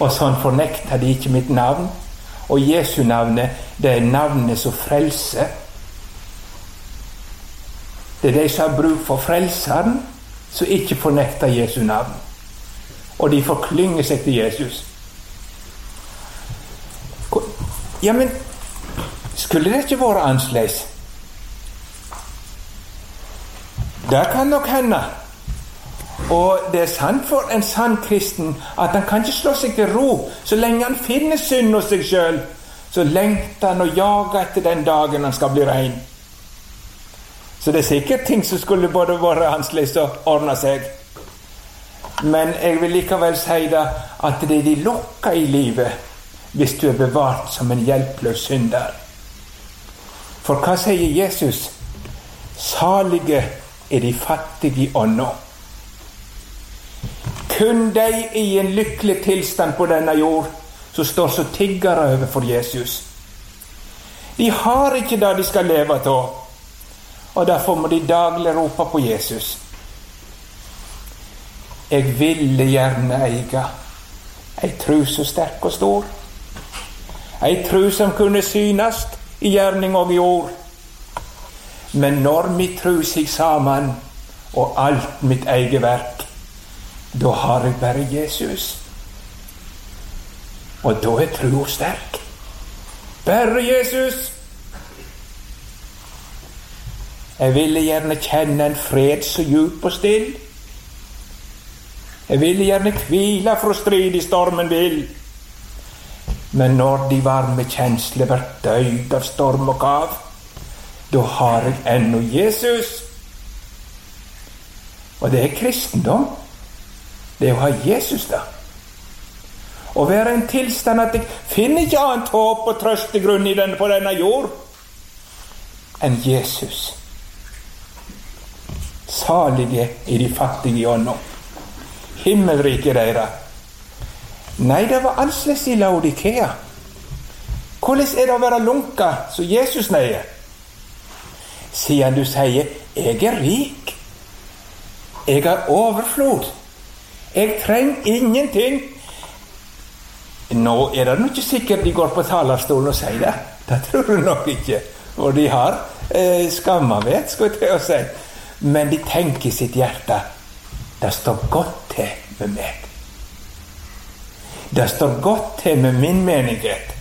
Og sånn fornekter de ikke mitt navn. Og Jesu navnet, det er navnet som frelser. Det er de som har bruk for frelseren, som ikke fornekter Jesu navn. Og de forklynger seg til Jesus. Ja, men skulle det ikke være annerledes? Det kan nok hende. Og det er sant for en sann kristen at han kan ikke slå seg til ro så lenge han finner synd hos seg selv. Så lengter han og jager etter den dagen han skal bli ren. Så det er sikkert ting som skulle både være annerledes og ordne seg. Men jeg vil likevel si det at det er de lukker i livet hvis du er bevart som en hjelpløs synder. For hva sier Jesus? Salige er de fattige i ånda. Kun de i en lykkelig tilstand på denne jord som står så tiggere over for Jesus. De har ikke det de skal leve til, og derfor må de daglig rope på Jesus. Jeg ville gjerne eie ei tru så sterk og stor, ei tru som kunne synast i gjerning og i ord. Men når mi tru seg sammen og alt mitt eget verk, da har jeg bare Jesus. Og da er trua sterk. Bare Jesus. Jeg ville gjerne kjenne en fred så djup og still. Jeg ville gjerne hvile fra strid i stormen vill. Men når de varme kjensler blir døyd av storm og kav, da har jeg ennå Jesus. Og det er kristendom. Det er å ha Jesus da. Å være en tilstand at jeg finner ikke annet håp og trøstegrunn på denne jord enn Jesus. Salige er de fattige i ånda. Himmelriket deres. Nei, det var annerledes i Laodikea. Hvordan er det å være lunka så Jesus neier? Siden du sier, jeg er rik. Jeg har overflod. Jeg trenger ingenting. Nå er det nok ikke sikkert de går på talerstolen og sier det. Det tror du nok ikke. Og de har skammavet, skal jeg til å si. Men de tenker i sitt hjerte, det står godt til med meg. Det står godt til med min menighet.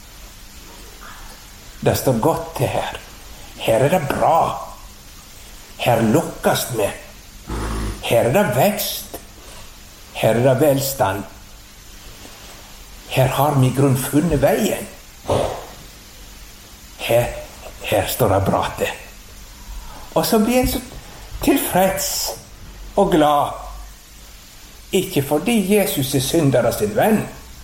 Det står godt til her. Her er det bra. Her lukkes vi. Her er det vekst. Her er det velstand. Her har vi grunnfunnet veien. Her står det bra til. Og så blir en så tilfreds og glad. Ikke fordi Jesus er syndere sin venn,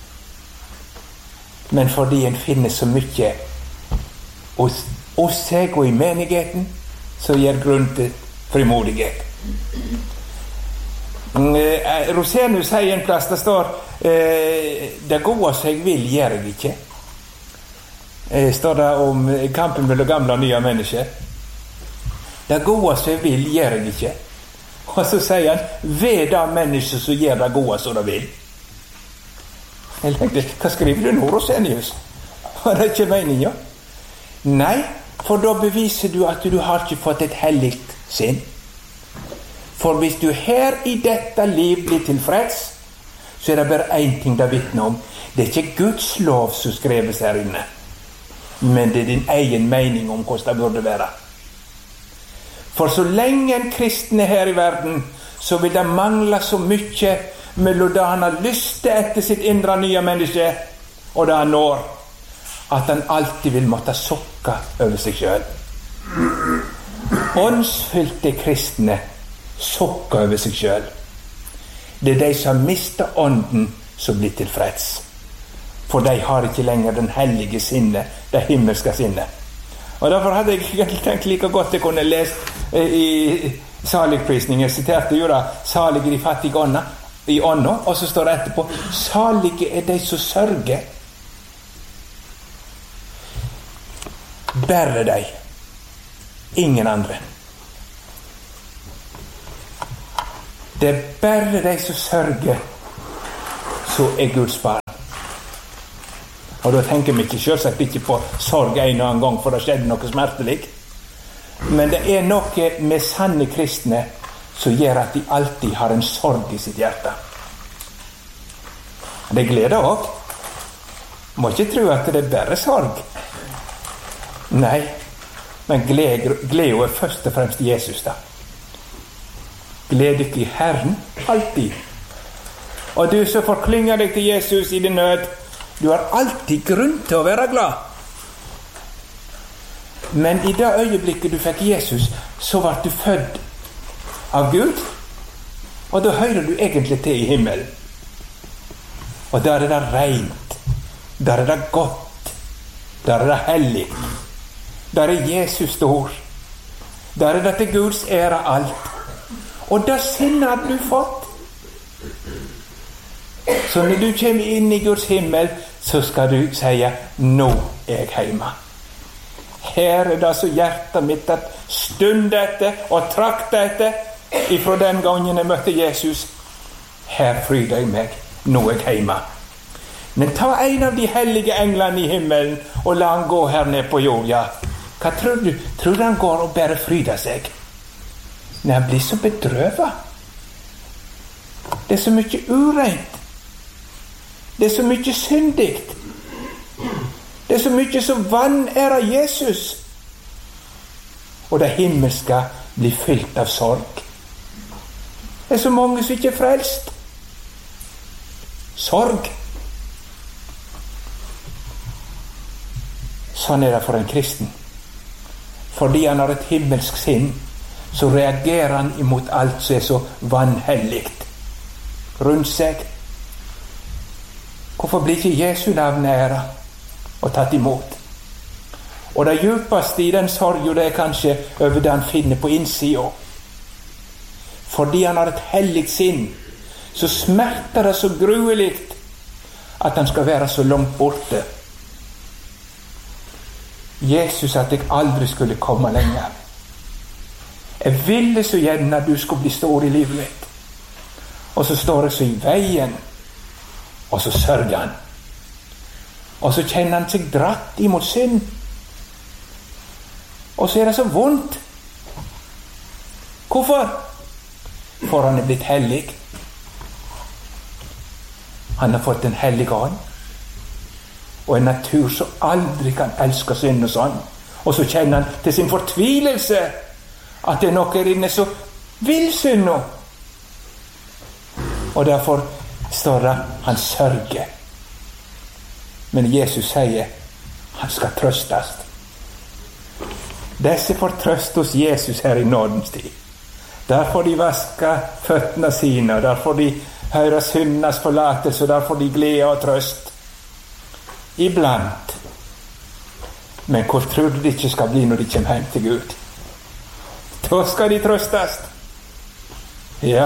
men fordi en finner så mye hos seg og i menigheten som gir grunn til frimodighet. Rosenius sier en plass, det står det gode som jeg vil, gjør jeg ikke. Står det om kampen mellom gamle og nye mennesker. Det gode som jeg vil, gjør jeg ikke. Og så sier han, ved det mennesket som gjør det gode som det vil. Jeg tenkte, hva skriver du nå, Rosenius? Var det ikke meningen? Nei, for da beviser du at du har ikke fått et helligt sinn. For hvis du her i dette liv blir tilfreds, så er det bare en ting det vitner om. Det er ikke Guds lov som skreves her inne, men det er din egen mening om hvordan det burde være. For så lenge en kristen er her i verden, så vil det mangle så mye mellom det han har lyst til etter sitt indre nye menneske, og det han når, at han alltid vil måtte sukke over seg selv. Åndsfylte kristne sukker over seg selv. Det er de som mister ånden som blir tilfreds. For de har ikke lenger den hellige sinne, det himmelske sinne. Og derfor hadde jeg tenkt like godt jeg kunne lest i saligprisningen. Jeg siterte jo da, salige de fattige i ånda, og så står det etterpå, salige er de som sørger. Bare de, ingen andre. Det er bare de som sørger, så er Guds barn. Og da tenker vi selvsagt ikke på sorg en og annen gang, for det skjedde noe smertelig. Men det er noe med sanne kristne som gjør at de alltid har en sorg i sitt hjerte. Det gleder også. Må ikke tro at det er bare sorg. Nei, men glede er først og fremst Jesus da. Gled deg i Herren alltid. Og du som forklynger deg til Jesus i din nød, du har alltid grunn til å være glad. Men i det øyeblikket du fikk Jesus, så var du født av Gud, og da hører du egentlig til i himmelen. Og der er det rent, der er det godt, der er det hellig, der er Jesus stor, der er det til Guds ære alt. Og det sinnet har du fått. Så når du kommer inn i Guds himmel, så skal du si, nå er jeg hjemme. Her er det så hjertet mitt at stund etter og trakt etter ifra den gangen jeg møtte Jesus. Her fryder jeg meg, nå er jeg hjemme. Men ta en av de hellige englene i himmelen og la han gå her ned på jorda. Hva tror du? Tror du han går og bare fryder seg? Når han blir så bedrøvet. Det er så mye ureint. Det er så mye syndigt. Det er så mye som vanærer Jesus. Og det himmelske blir fylt av sorg. Det er så mange som ikke er frelst. Sorg. Sånn er det for en kristen. Fordi han har et himmelsk sinn, så reagerer han imot alt som er så vanhelligt rundt seg. Hvorfor blir ikke Jesu navn æra og tatt imot? Og det djupeste i den sorgen, det er kanskje over det han finner på innsida. Fordi han har et helligt sinn, så smerter det så gruelig at han skal være så langt borte. Jesus at jeg aldri skulle komme lenger. Jeg ville så gjerne at du skulle bli stor i livet mitt. Og så står jeg så i veien, og så sørger han. Og så kjenner han seg dratt imot synd. Og så er det så vondt. Hvorfor? For han er blitt hellig. Han har fått en hellig ånd. Og en natur som aldri kan elske synd og sånn. Og så kjenner han til sin fortvilelse at det er noe her inne som vil synde. Og derfor står det han sørger. Men Jesus sier han skal trøstes. Disse får trøst hos Jesus her i nådens tid. Der får de vaske føttene sine, der får de høre syndenes forlatelse, der får de glede og trøst. Iblant. Men hvor tror du det ikke skal bli når de kommer hjem til Gud? Da skal de trøstes. Ja.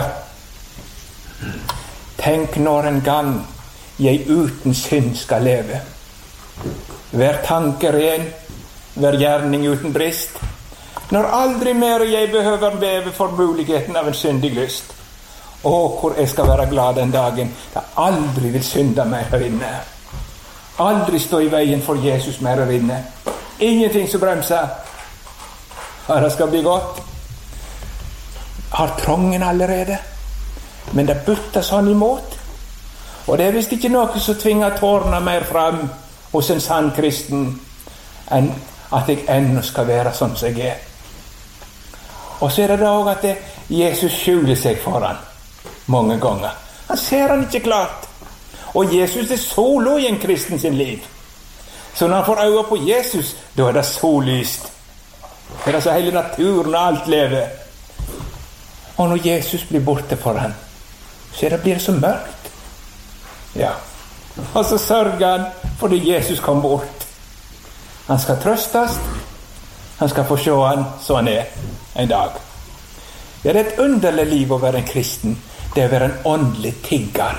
Tenk når en gang jeg uten synd skal leve. Vær tanke ren, vær gjerning uten brist. Når aldri mer jeg behøver beve for muligheten av en syndig lyst. Hvor jeg skal være glad den dagen da aldri vil synde meg her inne. Aldri stå i veien for Jesus mer her inne. Ingenting som bremser. Det skal bli godt. Har trangen allerede. Men det butter sånn imot. Og det er visst ikke noe som tvinger tårene mer fram hos en sann kristen enn at jeg ennå skal være sånn som jeg er. Og så er det da også at Jesus skjuler seg for han mange ganger. Han ser han ikke klart. Og Jesus er solo i en kristen sin liv. Så når han får øye på Jesus, da er det så lyst. Det er så hele naturen og alt lever. Og når Jesus blir borte for han, så blir det så mørkt. Ja. Og så sørger han fordi Jesus kom bort. Han skal trøstes. Han skal få se han så han er en dag. Det er et underlig liv å være en kristen. Det er å være en åndelig tigger.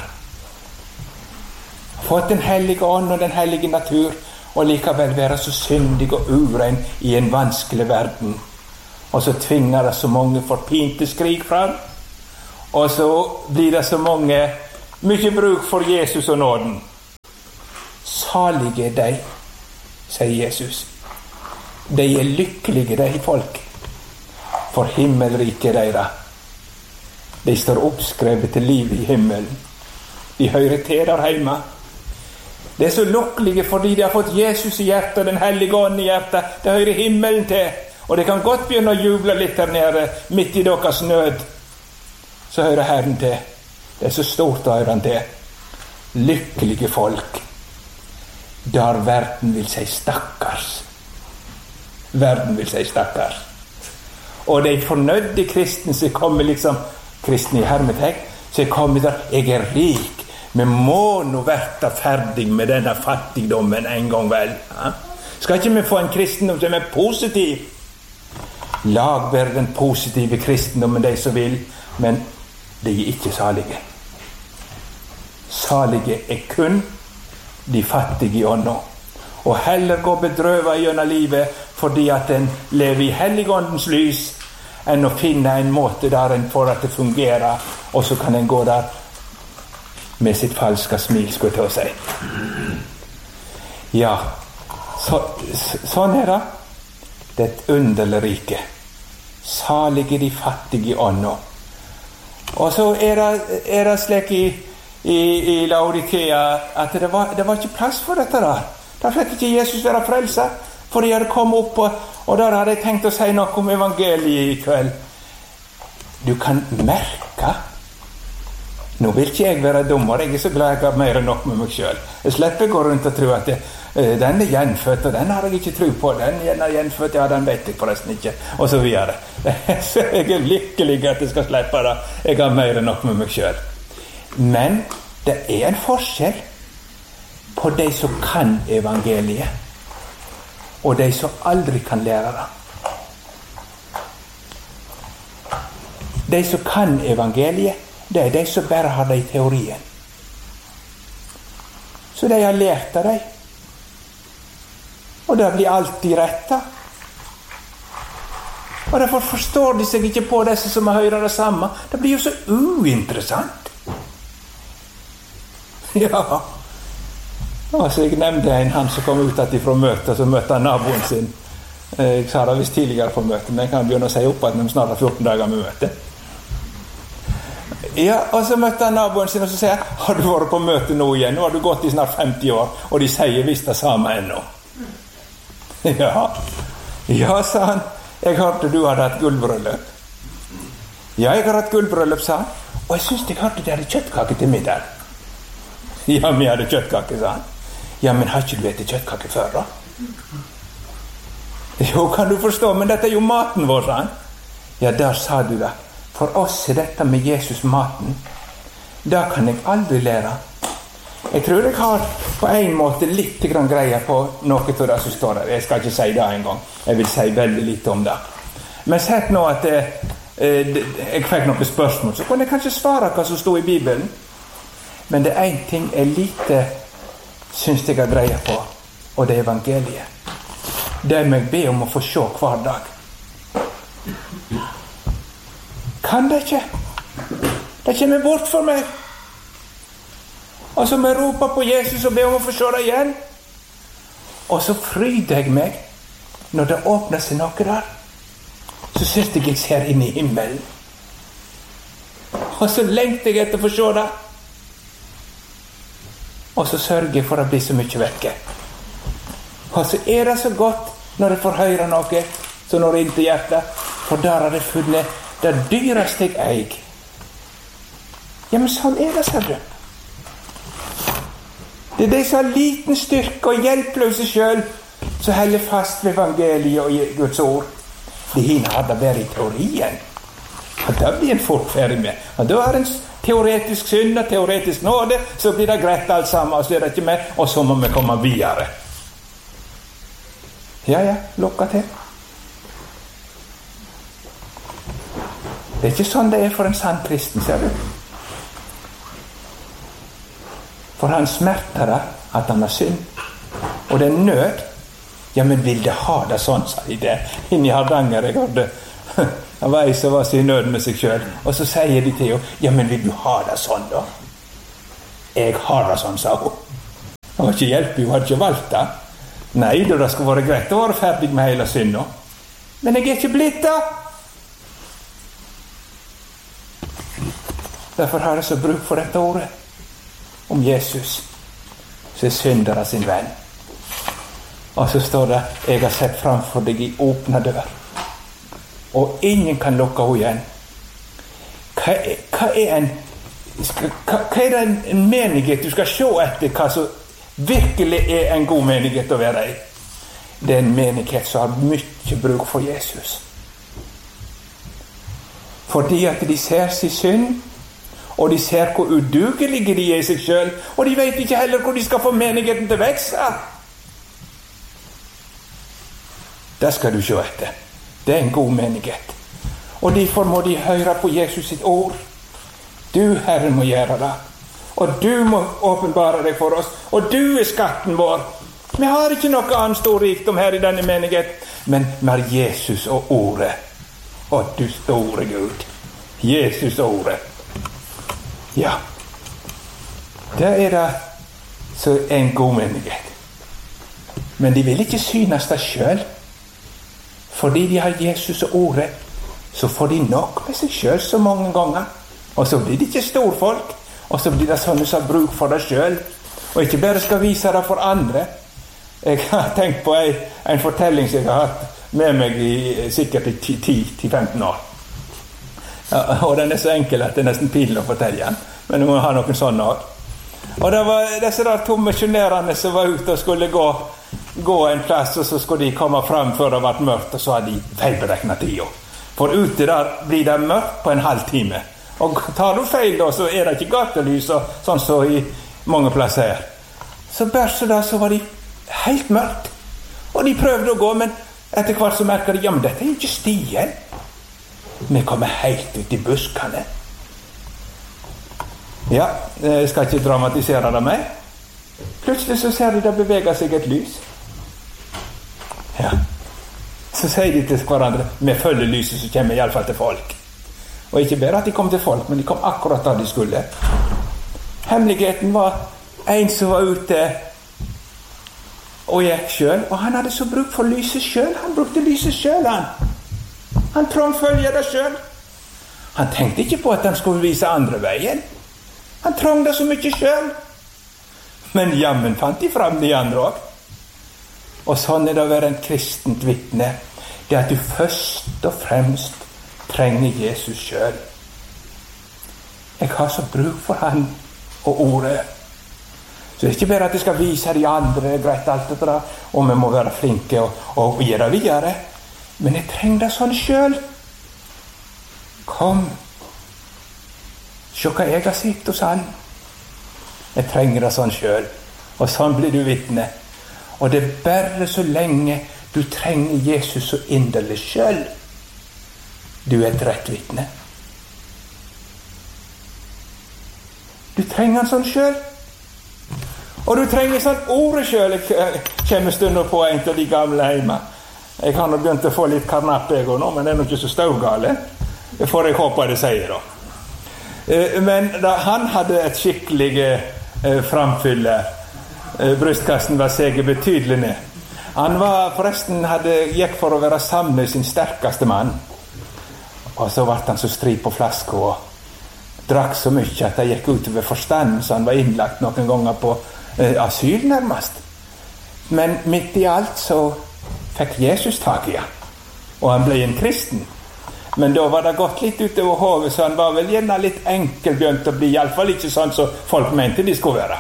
Fått den hellige ånd og den hellige natur, og likevel være så syndig og urein i en vanskelig verden. Og så tvinger det så mange forpinte skrik fram, og så blir det så mange mye bruk for Jesus og nåden. salige de, sier Jesus. De lykkelige de folk, for himmelriket deres. De står oppskrevet til liv i himmelen. De hører til der hjemme. De så lykkelige fordi de har fått Jesus i hjertet og den hellige ånd i hjertet. De hører himmelen til. Og de kan godt begynne å juble litt der nede, midt i deres nød. Så hører Herren til. Det så stort å høre han til. Lykkelige folk. Der verden vil si stakkars. Verden vil si stakkars. Og de fornøyde kristne som kommer liksom, kristne i hermetegn, som kommer der, jeg rik, men må nå være ferdig med denne fattigdommen en gang vel. Ja? Skal ikke vi få en kristendom som positiv? Lag være den positive kristendommen de som vil, men de ikke salige. Salige kun de fattige i ånda. Og heller gå bedrøvet gjennom livet fordi at en lever i Helligåndens lys, enn å finne en måte der en får at det fungerer, og så kan en gå der med sitt falske smil, skulle jeg til å si. Ja, sånn er det. Det er et underlig rike. Salige de fattige i ånda. Og så er det slik i Laodikea at det var ikke plass for dette der. Der fikk ikke Jesus være frelser, for de hadde kommet opp, og der hadde jeg tenkt å si noe om evangeliet i kveld. Du kan merke. Nå vil ikke jeg være dummer, jeg er så glad jeg har mer enn nok med meg selv. Jeg slipper å gå rundt og tro at den er gjenfødt, og den har jeg ikke tro på. Den er gjenfødt, ja, den vet jeg forresten ikke, og så videre. Så jeg er lykkelig at jeg skal slippe det. Jeg har mer enn nok med meg selv. Men det er en forskjell på de som kan evangeliet, og de som aldri kan lære det. De som kan evangeliet, det er de som bare har det i teorien. Så de har lært av dem. Og det blir alltid retta. Og derfor forstår de seg ikke på disse som hører det samme. Det blir jo så uinteressant. Ja. Altså, jeg nevnte han som kom ut fra møtet, så møtte han naboen sin. Jeg sa det visst tidligere på møtet, men jeg kan begynne å si opp at vi snart har 14 dager med møtet. Ja, og så møtte han naboen sin, og så sier jeg, har du vært på møte nå igjen? Nå har du gått i snart 50 år, og de sier visst det samme ennå. Ja, sa han, jeg hørte du hadde hatt gullbrølløp. Ja, jeg har hatt gullbrølløp, sa han, og jeg synes jeg hørte de hadde kjøttkake til middag. Ja, vi hadde kjøttkake, sa han. Ja, men har ikke du etter kjøttkake før, da? Jo, kan du forstå, men dette er jo maten vår, sa han. Ja, der sa du det. For oss er dette med Jesus maten. Da kan jeg aldri lære. Jeg tror jeg har på en måte litt grann greie på noe av det som står der. Jeg skal ikke si det en gang. Jeg vil si veldig litt om det. Men sett nå at jeg fikk noen spørsmål, så kunne jeg kanskje svare hva som stod i Bibelen. Men det er en ting jeg lite synes jeg har greie på, og det er evangeliet. Det må jeg be om å få se hver dag. Kan det ikke? Det kommer bort for meg. Og så må jeg rope på Jesus og be om å få se det igjen. Og så fryder jeg meg når det åpner seg noe der. Så synes jeg ser inn i himmelen. Og så lengter jeg etter å få se det. Og så sørger jeg for å bli så mye vekke. Og så er det så godt når jeg får høre noe som når inn til hjertet. For der har jeg funnet det dyreste jeg eier. Ja, men sånn er det, ser du. Det er de som har liten styrke og hjelpeløse selv, som holder fast ved evangeliet og Guds ord. De hine hadde vært i teorien. Og da blir en fort ferdig med. Og da er en teoretisk synd og teoretisk nåde, så blir det greit alt sammen, og så er det ikke mer, og så må vi komme videre. Ja, lukka til. Det er ikke sånn det er for en sann kristen, ser du. For han smerter det at han har synd. Og det er nød. Ja, men vil det ha det sånn, sa de det. Inni Hardanger, jeg hørte. Han var så var så i nød med seg selv. Og så sier de til henne, ja, men vil du ha det sånn da? Jeg har det sånn, sa hun. Det var ikke hjelp, hun hadde ikke valgt det. Nei, det skulle være greit å være ferdig med hele synda. Men jeg er ikke blitt det. Derfor har jeg så bruk for dette ordet om Jesus, som er syndere sin venn. Og så står det, jeg har sett framfor deg i åpne dør, og ingen kan lukke henne igjen. Hva er en menighet du skal se etter, hva som virkelig er en god menighet å være i? Det er en menighet som har mye bruk for Jesus. Fordi at de ser sin synd, og de ser hvor udugelige de er i seg selv, og de vet ikke heller hvor de skal få menigheten til å vekse. Det skal du se etter. Det er en god menighet. Og derfor må de høre på Jesus sitt ord. Du, Herre, må gjøre det. Og du må åpenbare deg for oss. Og du er skatten vår. Vi har ikke noe annet stor rikdom her i denne menighet, men med Jesus og ordet. Og du store Gud. Jesus og ordet. Ja. Det er det som er en god menighet. Men de vil ikke synes det selv. Fordi de har Jesus og ordet, så får de nok med seg selv så mange ganger. Og så blir det ikke storfolk, og så blir det sånne som har bruk for det selv, og ikke bare skal vise det for andre. Jeg har tenkt på en fortelling som jeg har hatt med meg i sikkert 10-15 år. Ja, og den er så enkel at det er nesten pinlig å fortelle den, men du må ha noen sånne år. Og det var disse der to misjonærene som var ute og skulle gå en plass, og så skulle de komme frem før det var mørkt, og så hadde de feilberegnet tida. For ute der blir det mørkt på en halv time. Og tar du feil da, så er det ikke gatelys, sånn så i mange plasser her. Så børste da, så var de helt mørkt. Og de prøvde å gå, men etter hvert så merker de, ja, men dette er jo ikke stien. Vi kommer helt ut i buskene. Ja, jeg skal ikke dramatisere det mer. Plutselig så ser de det beveger seg et lys. Ja. Så sier de til hverandre, vi følger lyset, så kommer vi i alle fall til folk. Og ikke bare at de kom til folk, men de kom akkurat da de skulle. Hemmeligheten var en som var ute og gikk selv, og han hadde så bruk for lyset selv. Han brukte lyset selv, han trang følge det selv. Han tenkte ikke på at han skulle vise andre veien. Han trang det så mye selv. Men jammen fant de frem de andre også. Og sånn er det å være en kristent vitne. Det er at du først og fremst trenger Jesus selv. Jeg har så bruk for han og ordet. Så det er ikke bare at jeg skal vise de andre, greit alt det der, og vi må være flinke og gjøre videre. Men jeg trenger det sånn selv. Kom. Se hva jeg har sett hos han. Jeg trenger det sånn selv. Og sånn blir du vitne. Og det er bare så lenge du trenger Jesus så inderlig selv. Du er et rett vitne. Du trenger han sånn selv. Og du trenger sånn ordet selv. Jeg kommer stunder på en av de gamle hjemme. Jeg har nå begynt å få litt karnapp jeg nå, men det er nå ikke så støvgale. Det får jeg håpe det sier da. Men da han hadde et skikkelig framfylle, brystkassen var seg betydelig ned. Han var forresten, gikk for å være sammen med sin sterkeste mann. Og så ble han så stri på flaske og drakk så mye at det gikk ut ved forstand, så han var innlagt noen ganger på asyl nærmest. Men midt i alt så fikk Jesus tak i han, og han ble en kristen. Men da var det gått litt utover hodet, så han var vel gjerne litt enkel begynt å bli, i alle fall ikke sånn som folk mente de skulle være.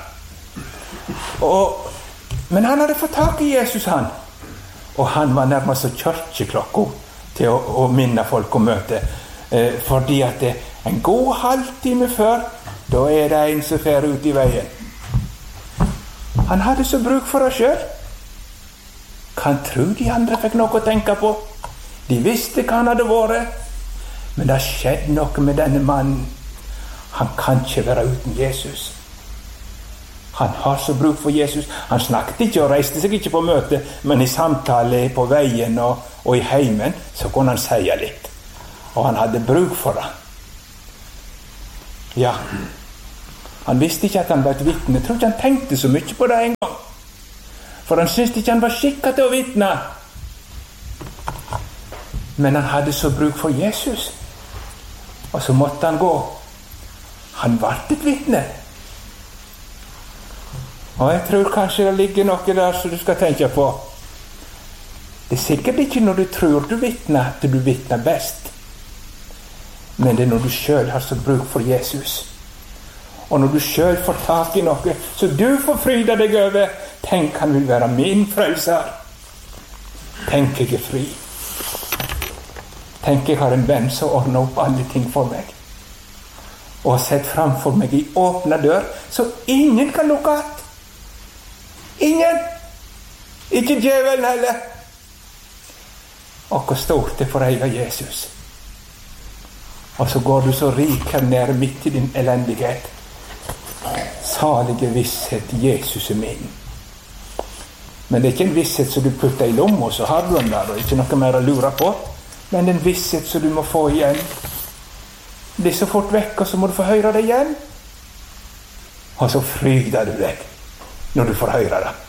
Men han hadde fått tak i Jesus, han. Og han var nærmest så kirkeklokka til å minne folk om møte. Fordi at det en god halvtime før, da er det en som fer ut i veien. Han hadde så bruk for det selv. Kan tro de andre fikk noe å tenke på. De visste hva han hadde vært. Men det skjedde noe med denne mannen. Han kan ikke være uten Jesus. Han har så bruk for Jesus. Han snakket ikke og reiste seg ikke på møte, men i samtale på veien og i heimen, så kunne han si litt. Og han hadde bruk for det. Ja. Han visste ikke at han var et vitne. Jeg tror ikke han tenkte så mye på det en gang. For han syntes ikke han var skikket til å vitne. Men han hadde så bruk for Jesus. Og så måtte han gå. Han ble et vitne. Og jeg tror kanskje det ligger noe der som du skal tenke på. Det er sikkert ikke når du tror du vitner at du vitner best. Men det er når du selv har så bruk for Jesus. Og når du selv får tak i noe så du får fryde deg over. Tenk, han vil være min frelser. Tenk, jeg er fri. Tenk, jeg har en venn som ordner opp alle ting for meg. Og har sett framfor meg i åpne dør så ingen kan lukke att. Ingen. Ikke djevelen heller. Og hvor stort det for deg av Jesus. Og så går du så rik her nede midt i din elendighet. Salige visshet, Jesus er min. Men det er ikke en visshet som du putter i lommen, og så har du den der, og ikke noe mer å lure på. Men det er en visshet som du må få igjen. Blir så fort vekk, og så må du få høre det igjen. Og så fryder du deg når du får høre det.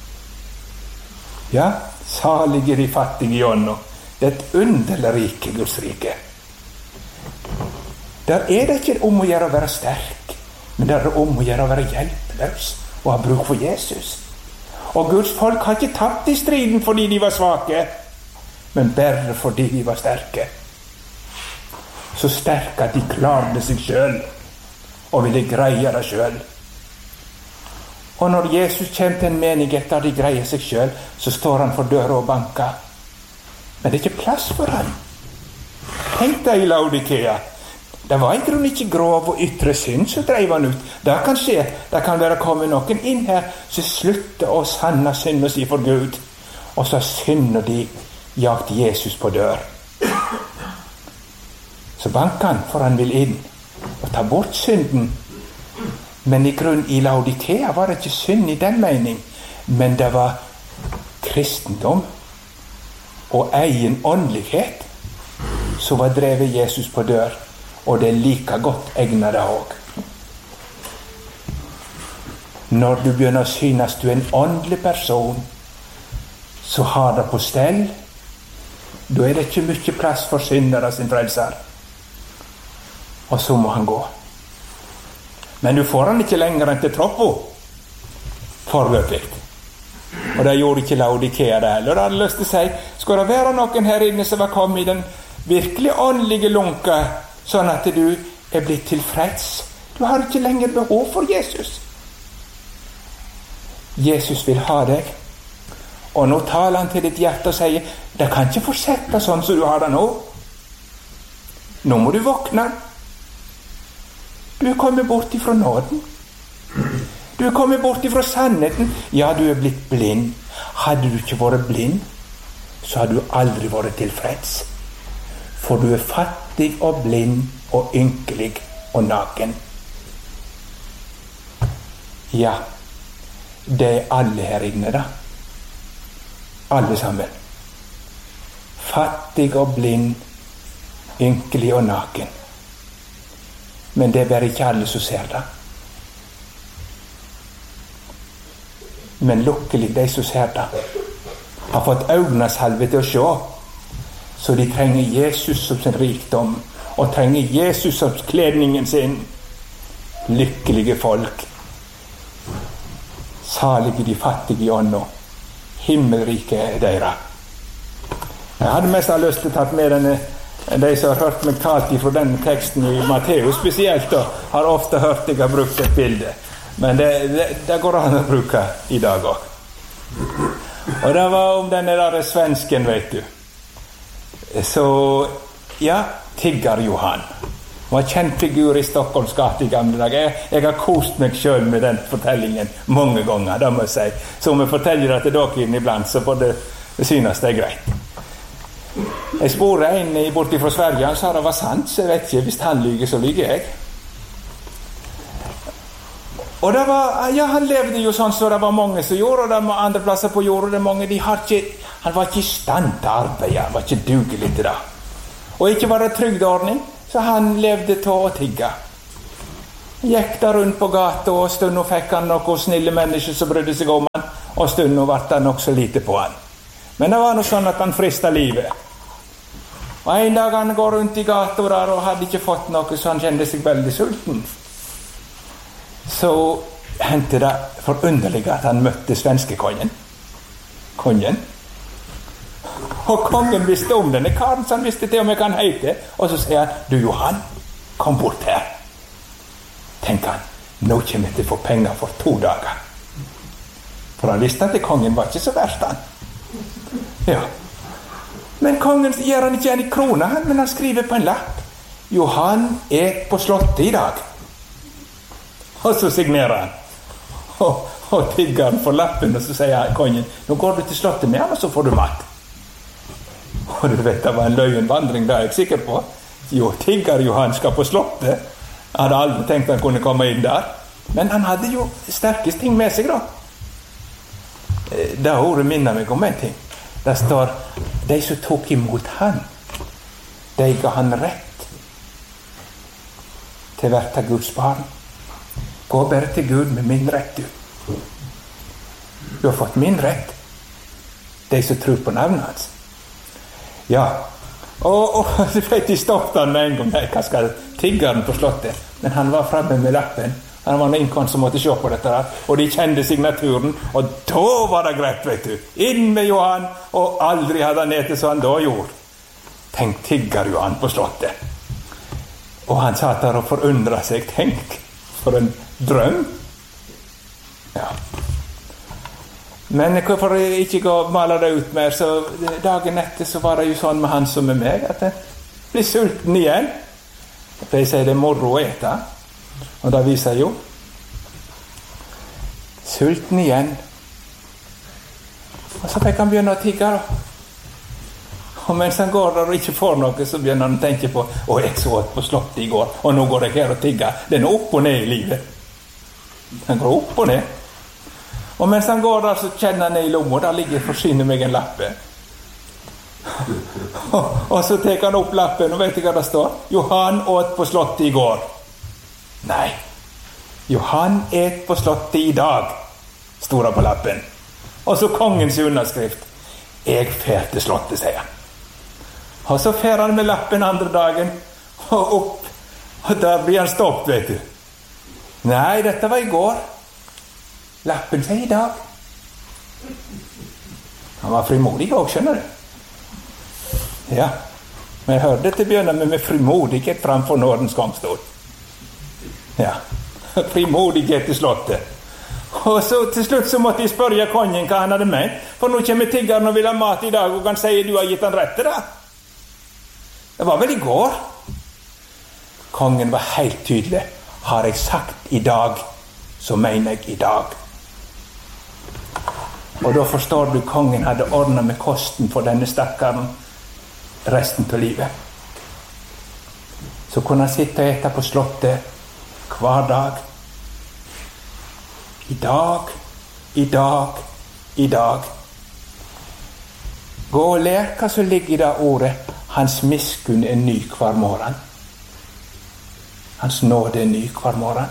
Ja, salige de fattige i ånden. Det er et underlig rike, Guds rike. Der er det ikke om å gjøre å være sterk, men der er det om å gjøre å være hjelpeløs og ha bruk for Jesus. Og Guds folk har ikke tapt i striden fordi de var svake, men bare fordi de var sterke. Så sterke at de klarte seg selv og ville greie det selv. Og når Jesus kommer til en menighet der de greier seg selv, så står han for døra og banker. Men det er ikke plass for han. Tenk deg i Laodikea. Det var i grunnen ikke grov og ytre synd som drev han ut. Det kan skje. Det kan være kommet noen inn her som slutter å sanne synd og si for Gud. Og så synder de jagt Jesus på dør. Så banker han, for han vil inn og ta bort synden. Men i grunnen i Laodikea var det ikke synd i den mening, men det var kristendom og egen åndelighet som var drevet Jesus på dør, og det er like godt egnet det også. Når du begynner å synes du er en åndelig person, så har det på stell, da er det ikke mye plass for syndere sin frelser. Og så må han gå. Men du får han ikke lenger enn til troppo. Forløpig. Og det gjorde ikke Laodikea det heller. Og det hadde lyst til å si, skal det være noen her inne som var kommet i den virkelig åndelige lunka, sånn at du er blitt tilfreds? Du har ikke lenger behov for Jesus. Jesus vil ha deg. Og nå taler han til ditt hjerte og sier, det kan ikke fortsette sånn som du har det nå. Nå må du våkne. Du er kommet bort ifra nåden. Du er kommet bort ifra sannheten. Ja, du er blitt blind. Hadde du ikke vært blind, så hadde du aldri vært tilfreds. For du er fattig og blind og ynkelig og naken. Ja, det er alle her inne da. Alle sammen. Fattig og blind, ynkelig og naken. Men det er bare ikke alle som ser det. Men lukkelig de som ser det, har fått øynesalve til å se. Så de trenger Jesus som sin rikdom, og trenger Jesus som kledningen sin. Lykkelige folk. Salige de fattige i ånden. Himmelrike er deres. Jeg hadde mest lyst til å ta med denne. De som har hørt meg talt ifra denne teksten i Matteus spesielt, har ofte hørt jeg har brukt et bilde. Men det går an å bruke i dag også. Og det var om denne der svensken, vet du. Så, ja, Tigger Johan. Han var kjent figur i Stockholms gate i gamle dager. Jeg har kost meg selv med den fortellingen mange ganger, det må jeg si. Så om jeg forteller det til dere iblant, så får det synes det er greit. Jeg sporet en borti fra Sverige, han sa det var sant, så jeg vet ikke, hvis han lyger, så lyger jeg. Og det var, ja, han levde jo sånn så det var mange som gjorde, og det var andre plasser på jord, og det mange, han var ikke i stand til arbeid, han var ikke dugelig til det. Og ikke var det trygdeordning, så han levde til å tigge. Gikk der rundt på gata, og stund fikk han noen snille mennesker som brydde seg om han, og stund ble det nok så lite på han. Men det var noe sånn at han fristet livet. Og en dag han går rundt i gata der og hadde ikke fått noe, så han kjente seg veldig sulten. Så hendte det forunderlig at han møtte svenskekongen. Kongen. Og kongen visste om denne karen, så han visste til og med hva han heter. Og så sier han, du Johan, kom bort her. Tenker han, nå kommer jeg til å få penger for 2 dager. For han visste at kongen var ikke så verst han. Ja. Men kongen gir han ikke en i krona, men han skriver på en lapp. Johan er på slottet i dag. Og så signerer han. Og tigger han for lappen, og så sier kongen, nå går du til slottet med han, og så får du mat. Og du vet, det var en løyenvandring, det er jeg sikker på. Jo, tigger Johan skal på slottet. Jeg hadde aldri tenkt han kunne komme inn der. Men han hadde jo sterkest ting med seg da. Det ordet minner meg om en ting. Det står, de som tok imot han, de ga han rett til å være Guds barn. Gå bare til Gud med min rett, du. Du har fått min rett. De som tror på navnet hans. Ja, og du vet, de stoppet han med en gang. Hva skal tiggeren på slottet? Men han var fremme med lappen. Han var en innkant som måtte se på dette der. Og de kjente signaturen. Og da var det greit, vet du. Inn med Johan. Og aldri hadde han etter så han da gjorde. Tenk, tigger Johan på slottet. Og han satt der og forundret seg. Tenk, for en drøm. Ja. Men hvorfor ikke gå og male det ut mer, så dagen etter så var det jo sånn med han som med meg, at jeg blir sulten igjen. For jeg sier det er moro å ete, og da viser jeg jo sulten igjen. Og så fikk han begynne å tigge da. Og mens han går der og ikke får noe, så begynner han å tenke på, jeg så på slottet i går, og nå går jeg her og tigger. Det er noe opp og ned i livet. Han går opp og ned. Og mens han går der, så kjenner han ned i lommen, og der ligger forsyne meg en lappe. Og så tar han opp lappen, og vet du hva det står? Johan åt på slottet i går. Nei, Johan et på slottet i dag, står det på lappen. Og så kongens underskrift. Jeg fer til slottet, sier han. Og så fer han med lappen andre dagen, og opp, og der blir han stoppet, vet du. Nei, dette var i går. Lappen sier i dag. Han var frimodig også, skjønner du. Ja, men jeg hørte til å begynne med frimodighet framfor nådens gangstol. Ja, frimodighet i slottet. Og så til slutt så måtte jeg spørre kongen hva han hadde ment, for nå kommer tiggeren og vil ha mat i dag, og han sier du har gitt han rett til det. Det var vel i går. Kongen var helt tydelig. Har jeg sagt i dag, så mener jeg i dag. Og da forstår du, kongen hadde ordnet med kosten for denne stakkaren resten av livet. Så kunne han sitte og ete på slottet hver dag. I dag, i dag, i dag. Gå og lær hva som ligger i det ordet. Hans miskunn er ny hver morgen. Hans nåde er ny hver morgen.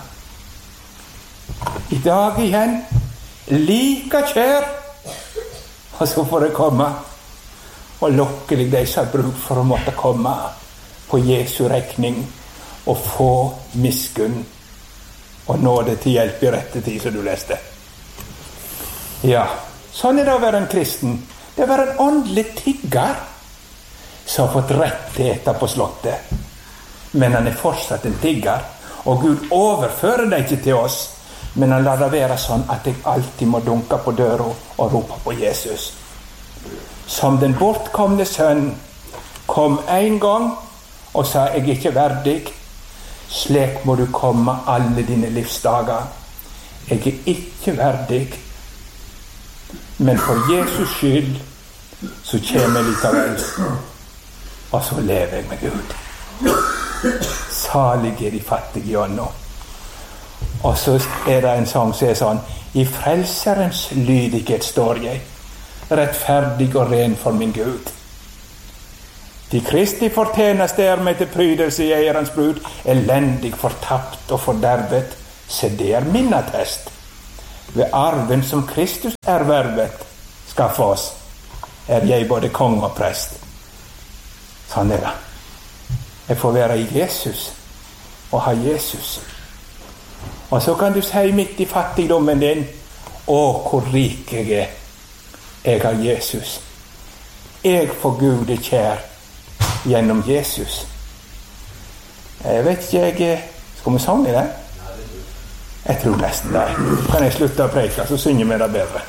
I dag igjen, like kjær. Og så får det komme. Og lukkelig de som har bruk for å måtte komme på Jesu regning og få miskunn og nåde til hjelp i rette tid, som du leste. Ja, sånn er det å være en kristen. Det er å være en åndelig tigger som har fått rett til å ete på slottet. Men han er fortsatt en tigger, og Gud overfører det ikke til oss. Men han lar det være sånn at jeg alltid må dunke på døra og rope på Jesus. Som den bortkomne sønn kom en gang og sa jeg er ikke verdig. Slik må du komme alle dine livsdager. Jeg er ikke verdig. Men for Jesus skyld så kommer jeg likevel. Og så lever jeg med Gud. Salig er de fattige i ånden. Og så er det en sang som er sånn: i frelserens lydighet står jeg, rettferdig og ren for min Gud. De Kristi fortjeneste er med til prydelse i eierens brud, elendig, fortapt og fordervet. Se, det er min attest. Ved arven som Kristus ervervet, skaffe oss, er jeg både konge og prest. Sånn er det. Jeg får være i Jesus og ha Jesus. Og så kan du si midt i fattigdommen din, å, hvor rik jeg er. Jeg har Jesus. Jeg får Gud er kjær gjennom Jesus. Jeg vet ikke, skal vi synge det? Jeg tror nesten det. Kan jeg slutte å preke, så synger vi det bedre.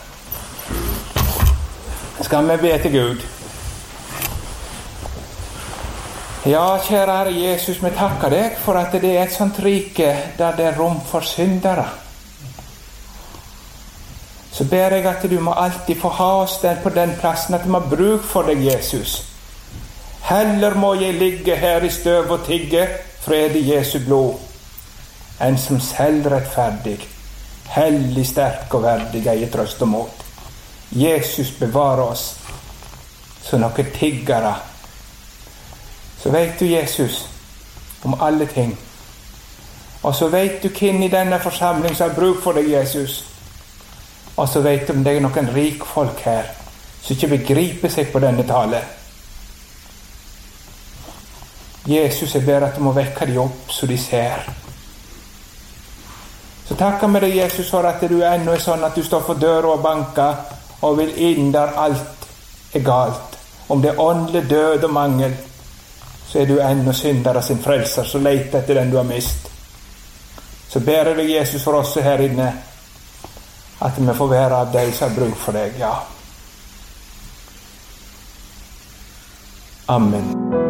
Skal vi be til Gud? Ja, kjære Herre Jesus, vi takker deg for at det er et sånt rike der det er rom for syndere. Så ber jeg at du må alltid få ha oss på den plassen at vi har bruk for deg, Jesus. Heller må jeg ligge her i støv og tigge fred i Jesu blod, enn som selv rettferdig, hellig, sterk og verdig eier trøst og mot. Jesus bevarer oss så noen tiggere. Så vet du, Jesus, om alle ting. Og så vet du hvem i denne forsamling som har bruk for deg, Jesus. Og så vet du om det er noen rik folk her som ikke begriper seg på denne tale. Jesus, jeg ber at du må vekke de opp så de ser. Så takker vi deg, Jesus, for at du ennå er sånn at du står for døra og banker og vil inn der alt er galt. Om det er åndelig død og mangel, så er du ennå syndere sin frelser, så leter etter den du har mist. Så ber jeg deg, Jesus, for oss her inne, at vi får være av deg som har bruk for deg, ja. Amen.